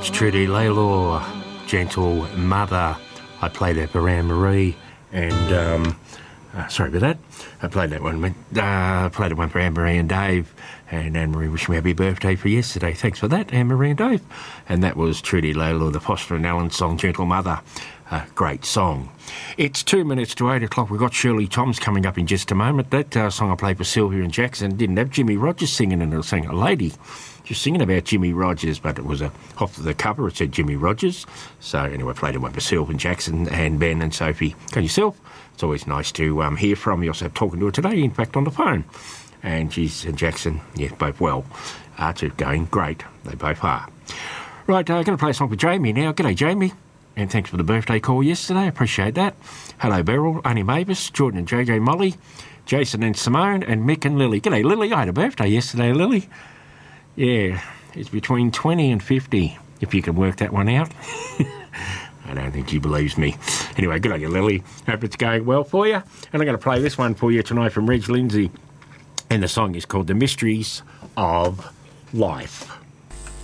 That's Trudy Laylaw, Gentle Mother. I played that for Anne-Marie and, sorry about that. I played that one for Anne-Marie and Dave. And Anne-Marie wished me happy birthday for yesterday. Thanks for that, Anne-Marie and Dave. And that was Trudy Laylaw, the Foster and Allen song, Gentle Mother. Great song. It's 2 minutes to 8 o'clock. We've got Shirley Toms coming up in just a moment. That song I played for Sylvia and Jackson didn't have Jimmy Rogers singing, and it was saying a lady just singing about Jimmy Rogers, but it was off the cover. It said Jimmy Rogers. So anyway, I played one for Sylvia and Jackson and Ben and Sophie. Can yourself? It's always nice to hear from you. Also talking to her today, in fact, on the phone. And she's and Jackson, yeah, both well. Arts are going great. They both are. Right, I'm going to play a song for Jamie now. G'day, Jamie. And thanks for the birthday call yesterday. Appreciate that. Hello, Beryl, Annie Mavis, Jordan and JJ Molly, Jason and Simone, and Mick and Lily. G'day, Lily. I had a birthday yesterday, Lily. Yeah, it's between 20 and 50, if you can work that one out. I don't think she believes me. Anyway, good on you, Lily. Hope it's going well for you. And I'm going to play this one for you tonight from Reg Lindsay. And the song is called The Mysteries of Life.